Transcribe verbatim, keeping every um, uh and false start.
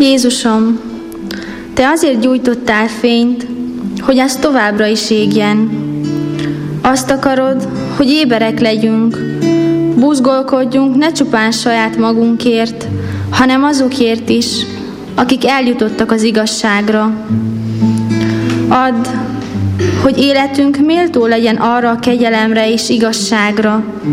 Jézusom, Te azért gyújtottál fényt, hogy ez továbbra is égjen. Azt akarod, hogy éberek legyünk, buzgolkodjunk ne csupán saját magunkért, hanem azokért is, akik eljutottak az igazságra. Add, hogy életünk méltó legyen arra a kegyelemre és igazságra,